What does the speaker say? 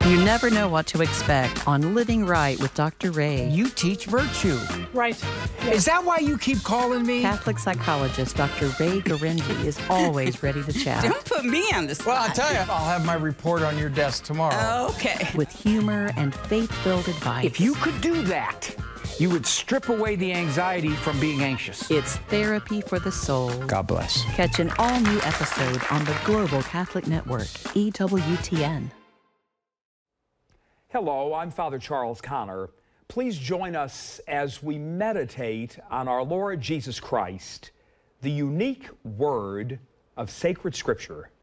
You never know what to expect on Living Right with Dr. Ray. You teach virtue. Right. Yes. Is that why you keep calling me? Catholic psychologist Dr. Ray Garendi is always ready to chat. Don't put me on the spot. Well, I'll tell you, I'll have my report on your desk tomorrow. Okay. With humor and faith-filled advice. If you could do that, you would strip away the anxiety from being anxious. It's therapy for the soul. God bless. Catch an all-new episode on the Global Catholic Network, EWTN. Hello, I'm Father Charles Connor. Please join us as we meditate on our Lord Jesus Christ, the unique word of sacred Scripture.